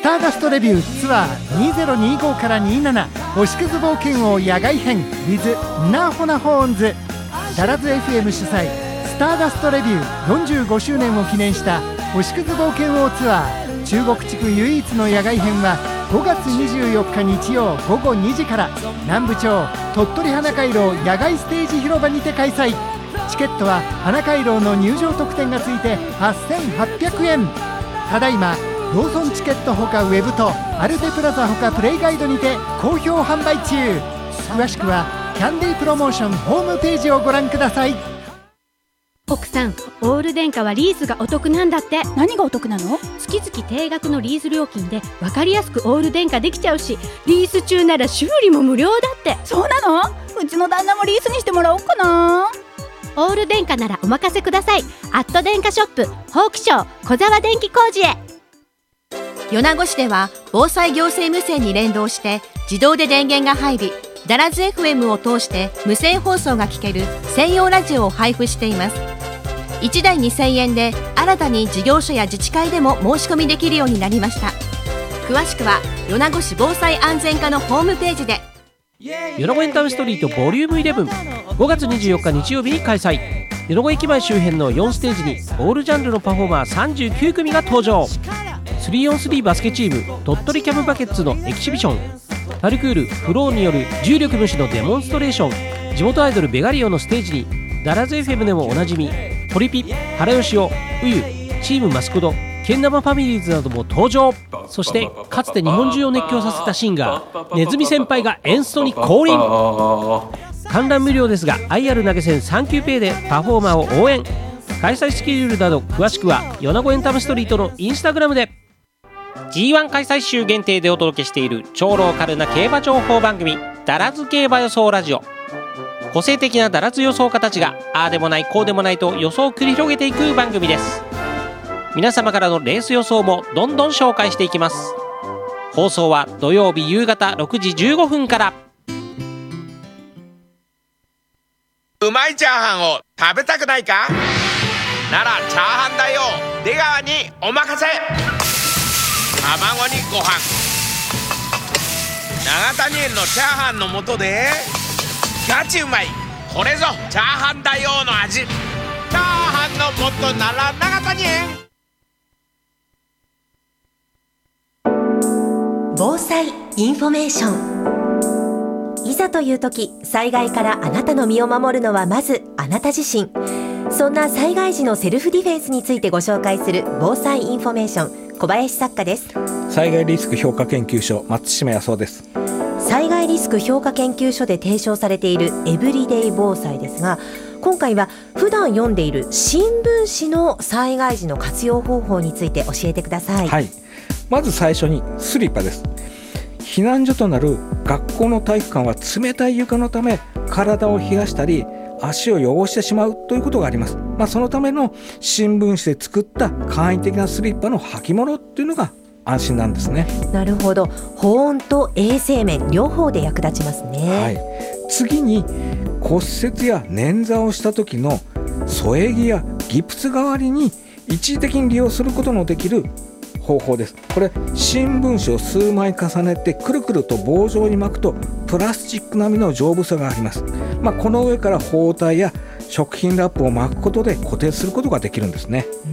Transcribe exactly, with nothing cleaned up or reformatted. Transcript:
ターダストレビューツアーにせんにじゅうごからにじゅうなな星屑冒険王野外編 with ナーホナホーンズ。ダラズ エフエム 主催スターダストレビューよんじゅうごしゅうねんを記念した星屑冒険王ツアー中国地区唯一の野外編はごがつにじゅうよっか日曜ごごにじから南部町鳥取花回廊野外ステージ広場にて開催。チケットは花回廊の入場特典がついてはっせんはっぴゃくえん。ただいまローソンチケットほかウェブとアルテプラザほかプレイガイドにて好評販売中。詳しくはキャンディープロモーションホームページをご覧ください。 奥さん、オール電化はリースがお得なんだって。 何がお得なの？ 月々定額のリース料金で分かりやすくオール電化できちゃうし、リース中なら修理も無料だって。 そうなの？うちの旦那もリースにしてもらおうかな。 オール電化ならお任せください。アット電化ショップホークショー小沢電気工事へ。 米子市では防災行政無線に連動して自動で電源が入り、ダラズ エフエム を通して無線放送が聞ける専用ラジオを配布しています。いちだいにせんえんで新たに事業所や自治会でも申し込みできるようになりました。詳しくは米子市防災安全課のホームページで。 米子エンタメストリートボリュームじゅういちごがつにじゅうよっか日曜日に開催。米子駅前周辺のよんステージにオールジャンルのパフォーマーさんじゅうきゅうくみが登場。 スリーオンスリー バスケチーム鳥取キャムバケッツのエキシビション、パルクールフローによる重力無視のデモンストレーション、地元アイドルベガリオのステージにダラズ エフエム でもおなじみポリピ、原義雄、ウユ、チームマスコド、ケンナマファミリーズなども登場。そしてかつて日本中を熱狂させたシンガーネズミ先輩がエンストに降臨。観覧無料ですが アイアール 投げ銭 さんきゅうペイでパフォーマーを応援。開催スケジュールなど詳しくは米子エンタメストリートのインスタグラムで。 ジーワン 開催週限定でお届けしている超ローカルな競馬情報番組ダラズ競馬予想ラジオ。個性的なダラズ予想家たちがああでもないこうでもないと予想を繰り広げていく番組です。皆様からのレース予想もどんどん紹介していきます。放送は土曜日夕方ろくじじゅうごふんから。 うまいチャーハンを食べたくないか？ならチャーハンだよ出川にお任せ。卵にご飯、永谷園のチャーハンの素でガチうまい、これぞチャーハン大王の味。チャーハンの素なら永谷園。 防災インフォメーション。いざという時、災害からあなたの身を守るのはまずあなた自身。そんな災害時のセルフディフェンスについてご紹介する防災インフォメーション、小林作家です。 災害リスク評価研究所松島康夫です。 災害リスク評価研究所で提唱されているエブリデイ防災ですが、今回は普段読んでいる新聞紙の災害時の活用方法について教えてください。 はい、まず最初にスリッパです。避難所となる学校の体育館は冷たい床のため体を冷やしたり足を汚してしまうということがあります。まあ、そのための新聞紙で作った簡易的なスリッパの履物というのが安心なんですね。 なるほど、保温と衛生面両方で役立ちますね。 はい、次に骨折や捻挫をした時の添え木やギプス代わりに一時的に利用することのできる方法です。これ新聞紙を数枚重ねてくるくると棒状に巻くとプラスチック並みの丈夫さがあります。まあ、この上から包帯や食品ラップを巻くことで固定することができるんですね。